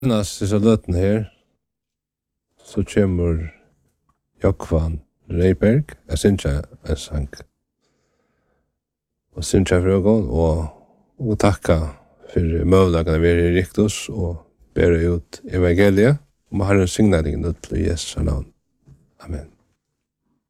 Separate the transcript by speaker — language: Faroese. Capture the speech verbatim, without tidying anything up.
Speaker 1: Næst så løten her, så kommer Jokvan Reiberg, jeg synes ikke en sang. Og synes jeg frågan, og, og takka for møvlagene vi er i Riktos, og ber ut evangeliet, og må ha en signering ut til Jesu navn. Amen.